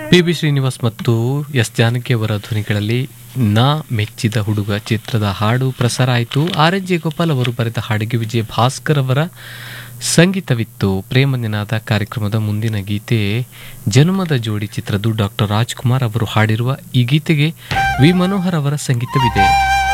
PB. Srinivas ಮತ್ತು S Janaki ಅವರ ಧ್ವನಿಗಳಲ್ಲಿ ನಾ ಮೆಚ್ಚಿದ ಹುಡುಗ ಚಿತ್ರದ ಹಾಡು ಪ್ರಸಾರ ಆಯಿತು. ಆರ್ ಎನ್ ಜೆ ಗೋಪಾಲ್ ಅವರು ಬರೆದ ಹಾಡಿಗೆ ವಿಜಯ ಭಾಸ್ಕರ್ ಅವರ ಸಂಗೀತವಿತ್ತು. ಪ್ರೇಮ ನಿನಾದ ಕಾರ್ಯಕ್ರಮದ ಮುಂದಿನ ಗೀತೆ ಜನ್ಮದ ಜೋಡಿ ಚಿತ್ರದ್ದು. ಡಾಕ್ಟರ್ ರಾಜ್ಕುಮಾರ್ ಅವರು ಹಾಡಿರುವ ಈ ಗೀತೆಗೆ ವಿ ಮನೋಹರ್ ಅವರ ಸಂಗೀತವಿದೆ.